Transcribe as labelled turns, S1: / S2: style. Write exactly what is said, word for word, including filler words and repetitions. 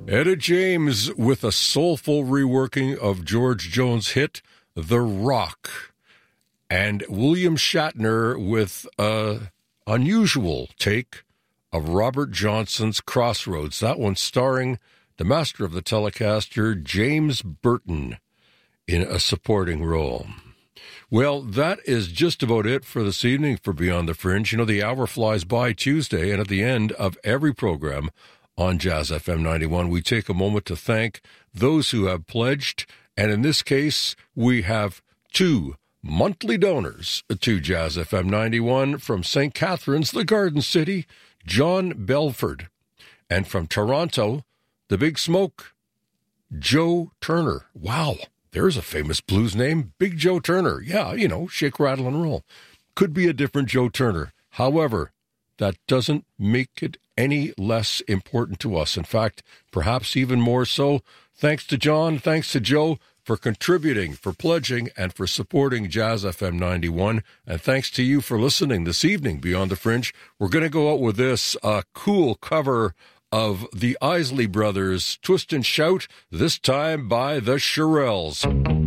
S1: Etta James with a soulful reworking of George Jones' hit, The Rock. And William Shatner with an unusual take of Robert Johnson's Crossroads. That one starring the master of the Telecaster, James Burton, in a supporting role. Well, that is just about it for this evening for Beyond the Fringe. You know, the hour flies by Tuesday, and at the end of every program on Jazz F M ninety-one, we take a moment to thank those who have pledged, and in this case, we have two monthly donors to Jazz F M ninety-one from Saint Catharines, the Garden City, John Belford, and from Toronto, the Big Smoke, Joe Turner. Wow, there's a famous blues name, Big Joe Turner. Yeah, you know, shake, rattle, and roll. Could be a different Joe Turner. However, that doesn't make it any less important to us. In fact, perhaps even more so. Thanks to John, thanks to Joe for contributing, for pledging, and for supporting Jazz F M ninety-one. And thanks to you for listening this evening, Beyond the Fringe. We're going to go out with this uh, cool cover of the Isley Brothers' Twist and Shout, this time by the Shirelles.